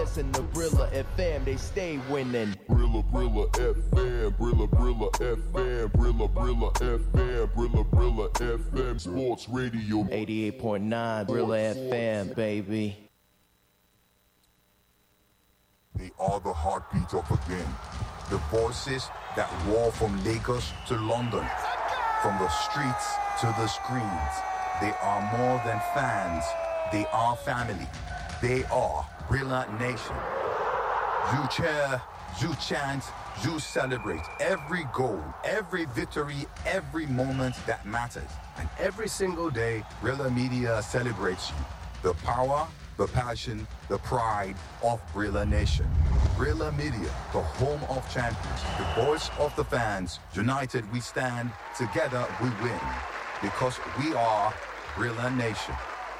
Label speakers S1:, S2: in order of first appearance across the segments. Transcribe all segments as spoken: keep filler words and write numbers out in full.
S1: listen to Brilla F M, they stay winning.
S2: Brilla, Brilla F M, Brilla, Brilla F M, Brilla, Brilla F M, Brilla, Brilla F M, Sports Radio.
S1: eighty-eight point nine Brilla F M, baby.
S3: They are the heartbeat of the game. The voices that roar from Lagos to London. From the streets to the screens. They are more than fans. They are family. They are Brilla Nation. You cheer, you chant, you celebrate every goal, every victory, every moment that matters. And every single day, Brilla Media celebrates you. The power, the passion, the pride of Brilla Nation. Brilla Media, the home of champions, the voice of the fans. United we stand, together we win. Because we are Brilla Nation.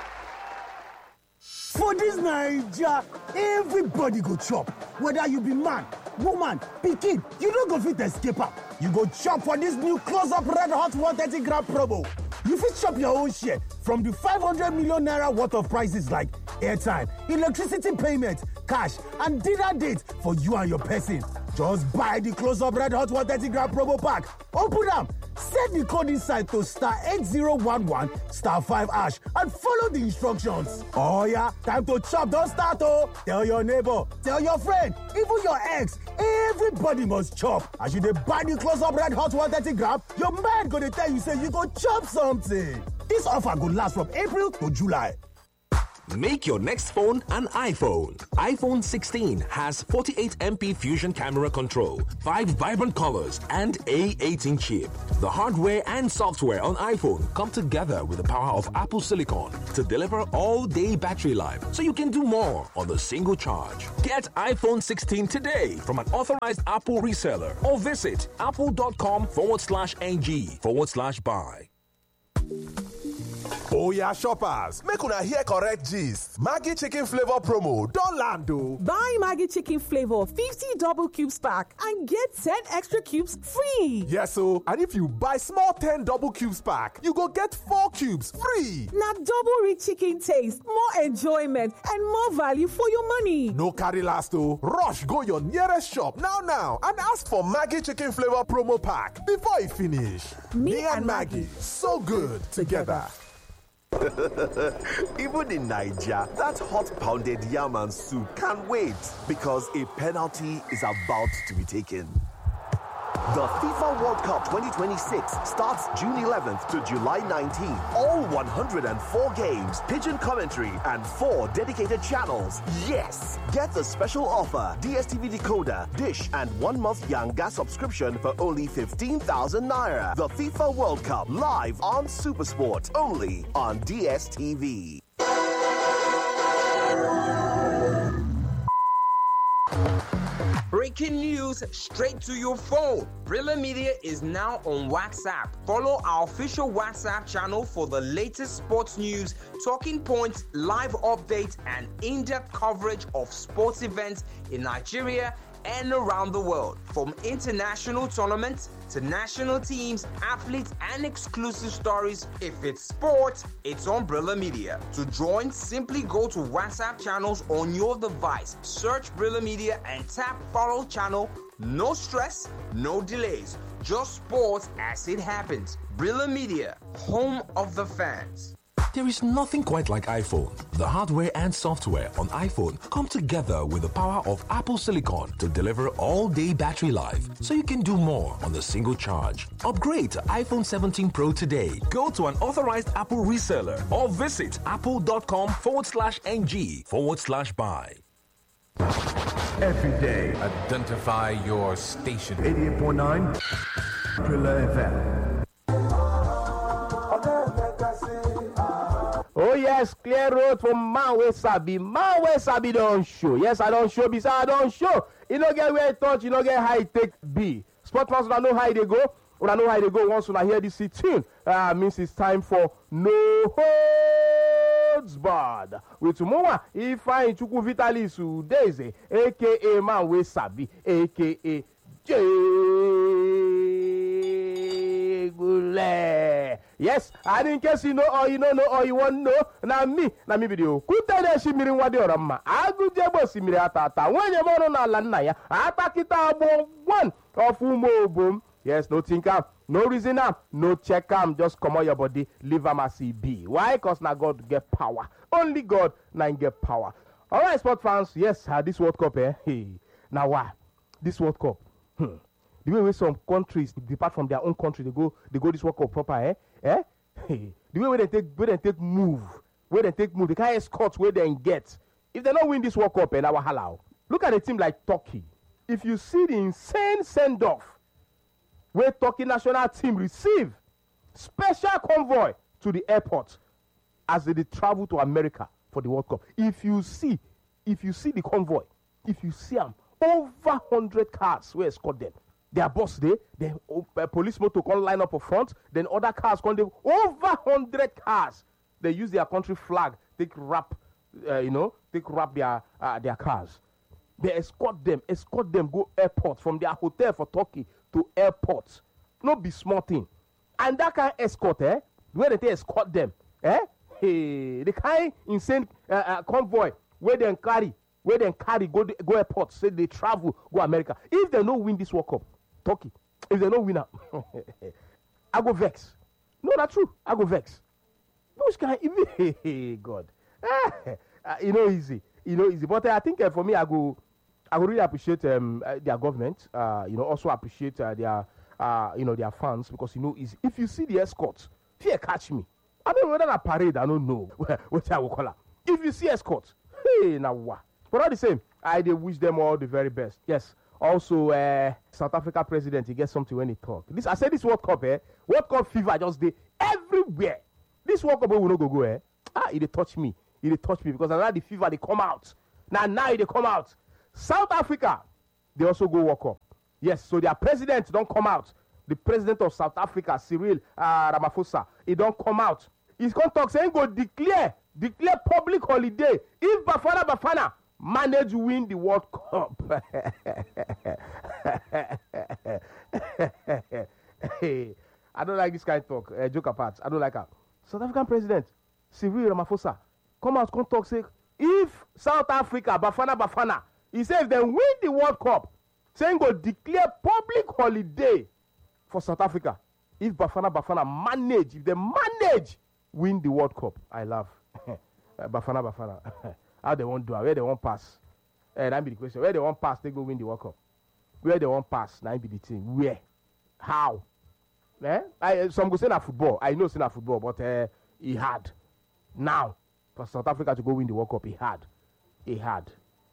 S4: For this Naija, everybody go chop. Whether you be man, woman, pikin, you no go fit escape am. You go chop for this new close-up red hot one thirty gram promo. You fit chop your own share from the five hundred million naira worth of prices like airtime, electricity payment, cash, and dinner date for you and your person. Just buy the close-up red hot one thirty gram promo pack. Open am, set the code inside to star eight zero one one star five hash and follow the instructions. Oh yeah, time to chop, don't start oh. Tell your neighbor, tell your friend, even your ex, everybody must chop. As you dey buy the close-up red hot one thirty gram, your mind gonna tell you say you go chop something. This offer go last from April to July.
S5: Make your next phone an iPhone. iPhone sixteen has forty-eight megapixel Fusion camera control, five vibrant colors, and A eighteen chip. The hardware and software on iPhone come together with the power of Apple Silicon to deliver all-day battery life, so you can do more on the single charge. Get iPhone sixteen today from an authorized Apple reseller or visit apple.com forward slash ng forward slash buy.
S6: Oh yeah, shoppers, make una hear correct gist. Maggi chicken flavor promo don land o.
S7: Buy Maggi chicken flavor fifty double cubes pack and get ten extra cubes free.
S6: Yes o, and if you buy small ten double cubes pack, you go get four cubes free.
S7: Na double rich chicken taste, more enjoyment, and more value for your money.
S6: No carry last o. Rush go your nearest shop now now and ask for Maggi chicken flavor promo pack before e finish. Me, Me and Maggi, so good together.
S8: Even in Nigeria, that hot pounded yam and soup can't wait because a penalty is about to be taken. The FIFA World Cup twenty twenty-six starts June eleventh to July nineteenth. All one hundred four games, pigeon commentary, and four dedicated channels. Yes! Get the special offer, D S T V decoder, dish, and one-month Yanga subscription for only fifteen thousand naira. The FIFA World Cup live on SuperSport, only on D S T V.
S9: Breaking news straight to your phone. Brilla Media is now on WhatsApp. Follow our official WhatsApp channel for the latest sports news, talking points, live updates, and in-depth coverage of sports events in Nigeria and around the world. From international tournaments to national teams, athletes, and exclusive stories. If it's sport, it's on Brilla Media. To join, simply go to WhatsApp channels on your device. Search Brilla Media and tap follow channel. No stress, no delays. Just sports as it happens. Brilla Media, home of the fans.
S5: There is nothing quite like iPhone. The hardware and software on iPhone come together with the power of Apple Silicon to deliver all-day battery life, so you can do more on the single charge. Upgrade to iPhone seventeen Pro today. Go to an authorized Apple reseller or visit apple.com forward slash ng forward slash buy.
S10: Every day, identify your station. eighty-eight point nine Brilla F M.
S11: Oh yes, clear road for man wey sabi. Man wey sabi don show. Yes, I don show. Beside I don show. You no get where it touch, you no get how it take be. Sportfans una know how they go. Una know how they go once una hear this tune. Uh, means it's time for No Holds Barred. With Mowa, Ifeanyi Chukwu Vitalis Udeze, aka Man wey sabi, aka J. people. Eh. Yes, and in case you know or you don't know or you want to know, now me, now me video. Kutele shimiri wadi orama. Agu jebo simiri atata. When you mono na lanaya, atakita abo one of umo boom. Yes, no think am, no reason am, no check am. Just come on your body, leave am as he be. Why? Cause now God get power. Only God now get power. All right, sport fans. Yes, uh, this World Cup. Eh? Hey, now why? This World Cup. Hmm. The way where some countries depart from their own country, they go, they go this World Cup proper. Eh? Eh? Hey. The way where they take, where they take move, where they take move, they can't escort where they get. If they don't win this World Cup, and our halal. Look at a team like Turkey. If you see the insane send off where Turkey national team receive special convoy to the airport as they, they travel to America for the World Cup. If you see, if you see the convoy, if you see them, over hundred cars where escort them. Their boss there, then uh, police motor come line up up front, then other cars come there. Over hundred cars. They use their country flag, take wrap, uh, you know, take wrap their uh, their cars. They escort them, escort them go airport from their hotel for Turkey to airport. No be small thing. And that kind of escort, eh? Where they escort them, eh? Hey, the kind insane uh, uh, convoy where they carry, where they carry go go airport, say they travel go America. If they don't win this World Cup, Turkey, if they don't win, I go vex. No, that's true. I go vex. Which kind even hey, God, uh, you know easy, you know easy. But uh, I think uh, for me, I go. I would really appreciate um, uh, their government, uh, you know, also appreciate uh, their, uh, you know, their fans because, you know, is if you see the escorts, fear catch me. I don't know whether a parade, I don't know what I will call her. If you see escorts, hey, now what? But all the same, I they wish them all the very best. Yes. Also, uh, South Africa president, he gets something when he talk. This I said this World Cup, eh? World Cup fever just day everywhere. This World Cup will not go go, eh? Ah, it they touch me. It they touch me because now the fever they come out. Now now they come out. South Africa, they also go World Cup. Yes, so their president don't come out. The president of South Africa, Cyril uh, Ramaphosa, he don't come out. He's going to talk saying go declare, declare public holiday if Bafana Bafana manage to win the World Cup. Hey, I don't like this kind of talk. Uh, joke apart, I don't like her. South African president, Cyril Ramaphosa, come out, come talk, say if South Africa, Bafana Bafana, he says they win the World Cup, saying go declare public holiday for South Africa. If Bafana Bafana manage, if they manage win the World Cup, I love Bafana Bafana. How they won't do it, where they won't pass. Uh, that be the question. Where they won't pass, they go win the World Cup. Where they won't pass, that be the thing. Where? How? Eh? I, some go say na football. I know say na football, but uh, he had. Now, for South Africa to go win the World Cup, he had. He had.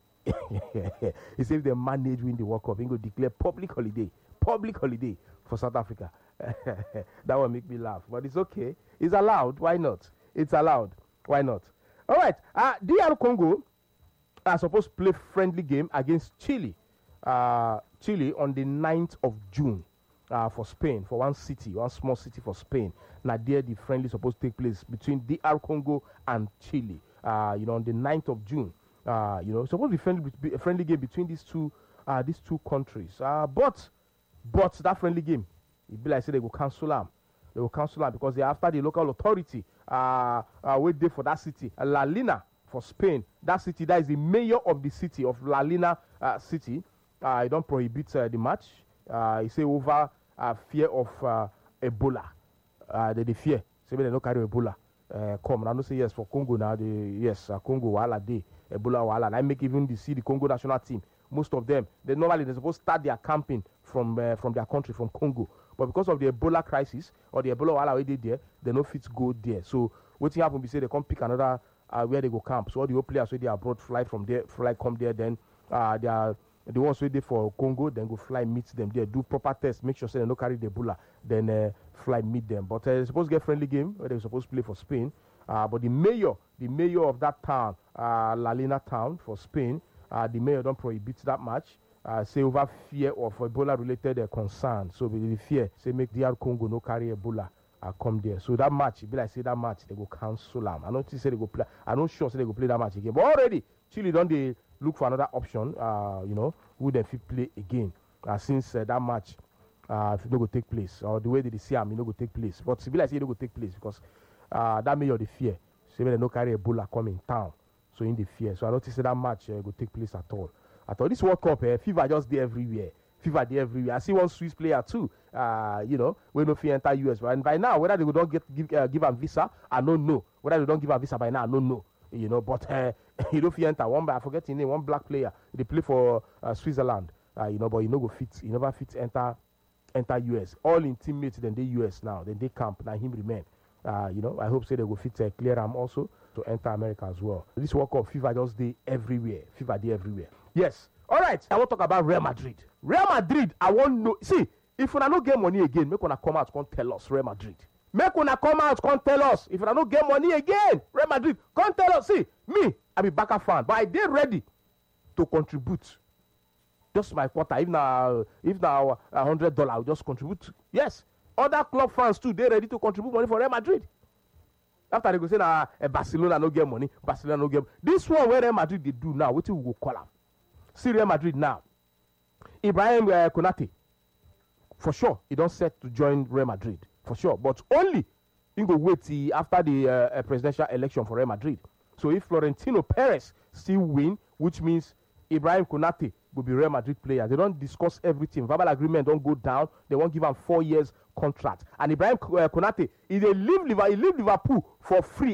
S11: He said if they manage win the World Cup, he go declare public holiday. Public holiday for South Africa. That will make me laugh. But it's okay. It's allowed. Why not? It's allowed. Why not? All right. Uh, D R Congo are supposed to play friendly game against Chile. Uh, Chile on the ninth of June uh, for Spain, for one city, one small city for Spain. Now there the friendly supposed to take place between D R Congo and Chile. Uh, you know, on the ninth of June. Uh, you know, supposed to be friendly, be a friendly game between these two, uh, these two countries. Uh, but, but that friendly game, it be like say they will cancel them. They will cancel them because they are after the local authority. Uh, uh, wait there for that city, uh, La Lina for Spain. That city, that is the mayor of the city of La Lina uh, city. Uh, he don't prohibit uh, the match. Uh, he say over uh, fear of uh, Ebola. Uh, they, they fear. Say they don't carry Ebola. Uh, come, I don't say yes for Congo now. They, yes, uh, Congo wahala day. Ebola wahala. And I make even the see the Congo national team. Most of them, they normally they're supposed to start their camping from uh, from their country, from Congo. But because of the Ebola crisis or the Ebola wahala they there, they no fit go there. So what happen? We say they come pick another uh, where they go camp. So all the old players where they are brought fly from there, fly come there. Then uh, they are the ones where they for Congo. Then go fly meet them there, do proper test, make sure say they no carry the Ebola. Then uh, fly meet them. But uh, they're supposed to get friendly game where they're supposed to play for Spain. Uh, but the mayor, the mayor of that town, uh, La Lina town for Spain, uh, the mayor don't prohibit that match. Uh, say over fear of Ebola-related uh, concern. So the fear, say make D R Congo no carry Ebola uh, come there. So that match, be like say that match, they go cancel them. I don't say they go play. I'm not sure say they go play that match again. But already, Chile don't they look for another option. Uh, you know, who they fit play again uh, since uh, that match uh, if it no go take place, or the way they see him, it no go take place. But civil, I say it no go take place because uh, that may the fear. So they no carry Ebola come in town, so in the fear. So I don't say that match uh, go take place at all. I thought this World Cup, uh, fever just there everywhere. Fever there everywhere. I see one Swiss player too. Uh, you know, we no fear enter U S. And by now, whether they don't get give uh, give them visa, I don't know. Whether they don't give them visa by now, I don't know. You know, but uh, you don't fear enter one. I forget his name. One black player. They play for uh, Switzerland. Uh, you know, but you know go fit. You never fit enter enter U S. All in teammates then they U S now. Then they camp. Now him remain. Uh, you know, I hope say they go fit uh, clear him also to enter America as well. This World Cup fever just day everywhere. Fever day everywhere. Yes. All right. I want to talk about Real Madrid. Real Madrid. I want know. See, if una no get money again, make una come out come tell us Real Madrid. Make una come out come tell us if una no get money again. Real Madrid, come tell us. See, me, I be Barca fan, but I dey ready to contribute. Just my quarter. If now, if now a hundred dollar, I'll just contribute. Yes. Other club fans too, they ready to contribute money for Real Madrid. After they go say, nah, uh, Barcelona no get money, Barcelona no get money. This one where Real Madrid they do now, what we go call them? See Real Madrid now. Ibrahim uh, Konate, for sure, he don't set to join Real Madrid, for sure. But only he go wait till after the uh, uh, presidential election for Real Madrid. So if Florentino Perez still win, which means Ibrahim Konate will be Real Madrid player. They don't discuss everything. Verbal agreement don't go down. They won't give him four years contract. And Ibrahim uh, Konate, he they leave Liverpool, he leave Liverpool for free